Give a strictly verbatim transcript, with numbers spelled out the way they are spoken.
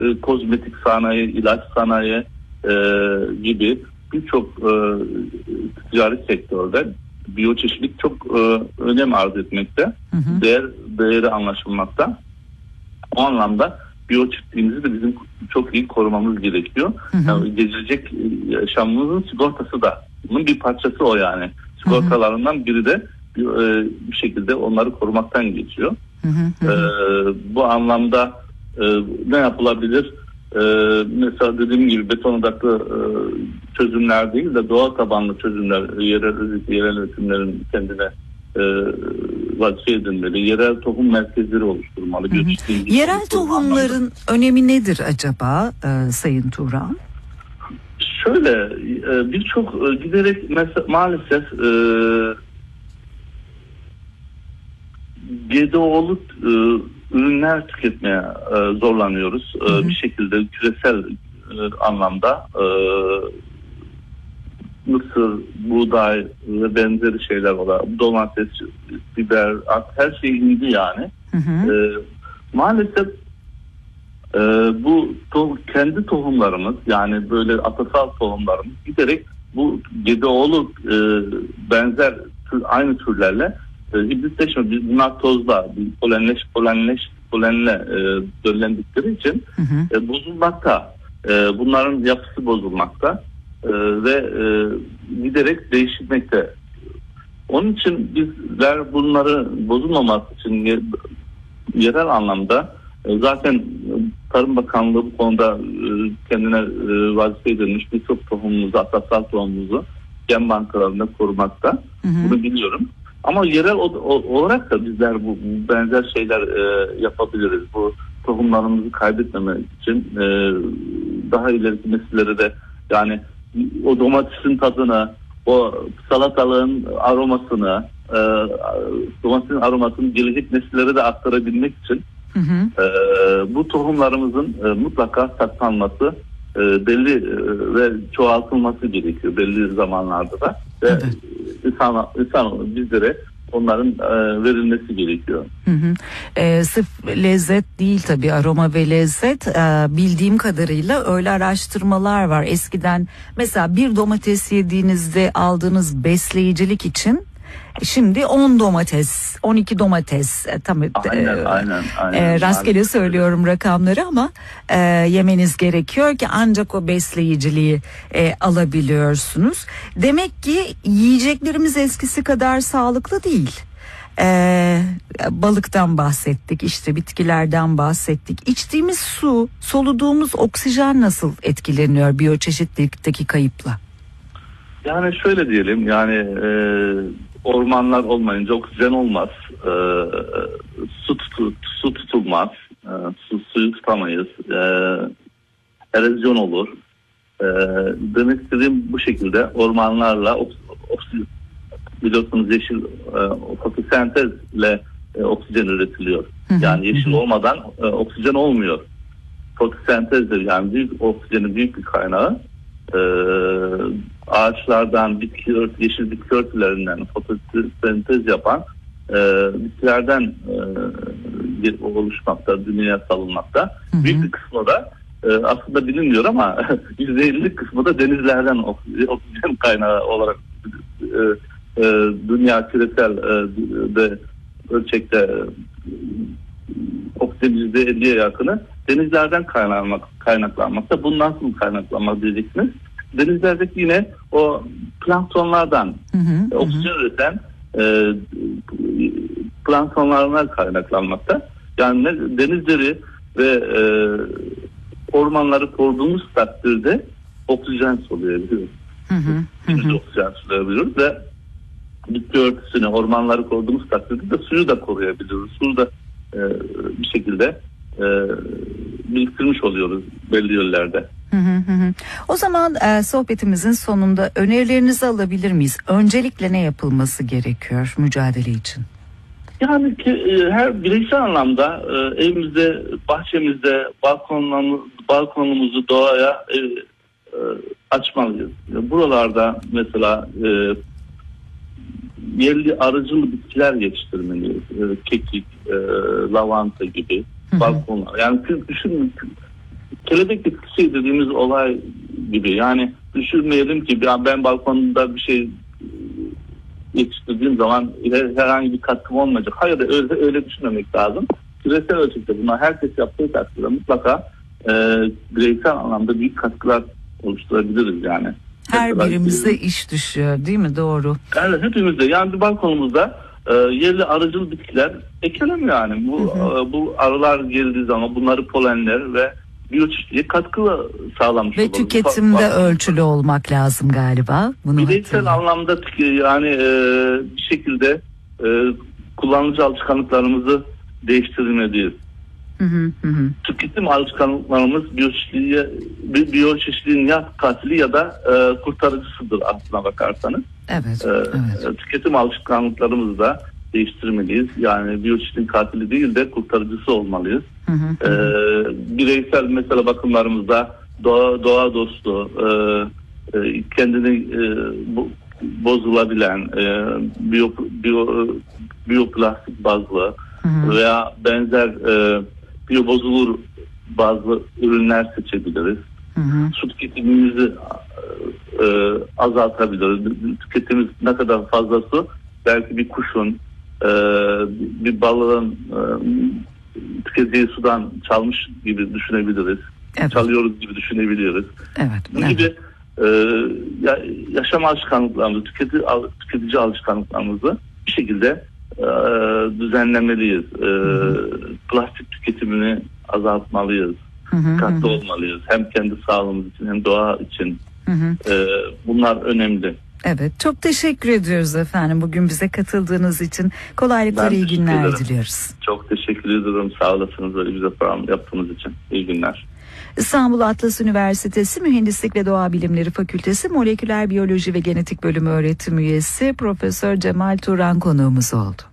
e, kozmetik sanayi, ilaç sanayi e, gibi birçok e, ticari sektörde biyoçeşitlilik çok e, önem arz etmekte. Hı hı. Değer, değeri anlaşılmakta. O anlamda biyoçeşitliliğimizi de bizim çok iyi korumamız gerekiyor. Hı hı. Yani gelecek yaşamımızın sigortası da bunun bir parçası o yani. Sigortalarından biri de bir, e, bir şekilde onları korumaktan geçiyor. Hı hı hı. E, bu anlamda e, ne yapılabilir? E, mesela dediğim gibi beton odaklı e, çözümler değil de doğa tabanlı çözümler, yerel, yerel üretimlerin kendine e, vazife edinmeli. Yerel tohum merkezleri oluşturmalı. Hı hı. Yerel tohumların anlamda önemi nedir acaba e, Sayın Turan? Şöyle e, birçok e, giderek mesela, maalesef e, G D O'lu e, ürünler tüketmeye e, zorlanıyoruz. E, hı hı. Bir şekilde küresel e, anlamda e, mısır, buğday ve benzeri şeyler olan domates, biber, her şey indi yani. Hı hı. E, maalesef e, bu to- kendi tohumlarımız yani böyle atasal tohumlarımız giderek bu G D O'lu e, benzer tür, aynı türlerle e, hibritleşme, bunlar tozla, polenleş, polenleş, polenle e, döllendikleri için hı hı. E, bozulmakta. E, bunların yapısı bozulmakta. Ee, ve e, giderek değişmekte. Onun için bizler bunları bozulmaması için yer, yerel anlamda e, zaten Tarım Bakanlığı bu konuda e, kendine e, vazife edilmiş birçok tohumumuzu, atasal tohumumuzu gen bankalarında korumakta. Hı hı. Bunu biliyorum. Ama yerel o, o, olarak da bizler bu, bu benzer şeyler e, yapabiliriz. Bu tohumlarımızı kaybetmemek için e, daha ileriki nesillere de yani o domatesin tadını, o salatalığın aromasını, e, domatesin aromasını gelecek nesillere de aktarabilmek için hı hı. E, bu tohumlarımızın e, mutlaka saklanması, e, belli e, ve çoğaltılması gerekiyor belli zamanlarda da ve evet. insan, insan bizlere onların e, verilmesi gerekiyor. Hı hı. E, sırf lezzet değil tabii, aroma ve lezzet. E, bildiğim kadarıyla öyle araştırmalar var. Eskiden mesela bir domates yediğinizde aldığınız besleyicilik için şimdi on domates, on iki domates e, tam aynen, e, aynen, aynen. E, rastgele aynen. Söylüyorum rakamları ama e, yemeniz gerekiyor ki ancak o besleyiciliği e, alabiliyorsunuz. Demek ki yiyeceklerimiz eskisi kadar sağlıklı değil. Ee, balıktan bahsettik, işte bitkilerden bahsettik. İçtiğimiz su, soluduğumuz oksijen nasıl etkileniyor biyoçeşitlilikteki kayıpla? Yani şöyle diyelim, yani e, ormanlar olmayınca oksijen olmaz, e, su, tutu, su tutulmaz, e, su, suyu tutamayız, e, erozyon olur. E, demek istediğim bu şekilde ormanlarla oksijen, biliyorsunuz yeşil e, fotosentezle e, oksijen üretiliyor. Hı hı, yani yeşil hı. olmadan e, oksijen olmuyor. Fotosentezdir yani büyük oksijenin büyük bir kaynağı. E, ağaçlardan, bitki örtü, yeşil bitki örtülerinden fotosentez yapan e, bitkilerden e, oluşmakta, dünyaya salınmakta. Hı hı. Büyük bir kısmı da e, aslında bilinmiyor ama yüzde elli kısmı da denizlerden oksijen kaynağı olarak e, e, dünya küresel e, de ölçekte e, oksijen yüzde elliye yakını denizlerden kaynaklanmak, kaynaklanmakta. Bu nasıl kaynaklanmak diyeceksiniz? Denizlerdeki yine o planktonlardan hı hı, oksijen hı. üreten e, planktonlardan kaynaklanmakta. Yani denizleri ve e, ormanları koruduğumuz takdirde oksijen soluyabiliyoruz. Hı hı, hı. Oksijen soluyabiliyoruz ve bitki örtüsünü, ormanları koruduğumuz takdirde de suyu da koruyabiliyoruz. Suyu da e, bir şekilde e, biriktirmiş oluyoruz belli yerlerde. Hı hı hı. O zaman e, sohbetimizin sonunda önerilerinizi alabilir miyiz? Öncelikle ne yapılması gerekiyor mücadele için? Yani ki, e, her bireysel anlamda e, evimizde, bahçemizde balkonlarımız, balkonumuzu doğaya e, e, açmalıyız. Buralarda mesela e, yerli arıcılı bitkiler yetiştirmeliyiz. E, kekik, e, lavanta gibi balkonlar. Yani düşünün kelebek etkisi dediğimiz olay gibi. Yani düşünmeyelim ki ben, ben balkonda bir şey yetiştirdiğim zaman herhangi bir katkım olmayacak. Hayır, öyle, öyle düşünmemek lazım. Küresel ölçekte bunlar herkes yaptığı takdirde mutlaka e, bireysel anlamda büyük katkılar oluşturabiliriz yani. Her birimizde iş düşüyor değil mi? Doğru. Evet, hepimizde. Yani bir balkonumuzda e, yerli arıcıl bitkiler ekelim yani. Bu hı hı. E, bu arılar geldiği zaman bunları polenler ve biyoçeşitliğe katkı sağlamış ve olur. Tüketimde Bak, ölçülü olmak lazım galiba. Bunu bireysel anlamda yani e, bir şekilde e, kullanıcı alışkanlıklarımızı değiştirmeliyiz. Hı hı hı. Tüketim alışkanlıklarımız biyoçeşitliğe, biyoçeşitliğin ya katili ya da e, kurtarıcısıdır aslına bakarsanız. Evet, e, evet. Tüketim alışkanlıklarımızı da değiştirmeliyiz. Yani biyoçeşitliğin katili değil de kurtarıcısı olmalıyız. Hı hı hı. E, bireysel mesela bakımlarımızda doğa, doğa dostu, e, e, kendini e, bo, bozulabilen, e, biyo, biyo, biyoplastik bazlı hı hı. veya benzer e, biyobozulur bazı ürünler seçebiliriz. Hı hı. Su tüketimimizi e, azaltabiliriz. Tüketimimiz ne kadar fazla su, belki bir kuşun, e, bir balığın e, tüketeceği sudan çalmış gibi düşünebiliriz. Evet. Çalıyoruz gibi düşünebiliyoruz. Evet. Bu evet. gibi e, yaşam alışkanlıklarımızı, tüketici, tüketici alışkanlıklarımızı bir şekilde e, düzenlemeliyiz. E, plastik tüketimini azaltmalıyız. Hı hı, dikkatli hı. olmalıyız. Hem kendi sağlığımız için hem doğa için. Hı hı. E, bunlar önemli. Evet, çok teşekkür ediyoruz efendim bugün bize katıldığınız için. Kolaylıklar, iyi günler ederim. Diliyoruz. Çok teşekkür ederim. Sağ olasınız böyle bize program yaptığınız için. İyi günler. İstanbul Atlas Üniversitesi Mühendislik ve Doğa Bilimleri Fakültesi Moleküler Biyoloji ve Genetik Bölümü öğretim üyesi Profesör Cemal Turan konuğumuz oldu.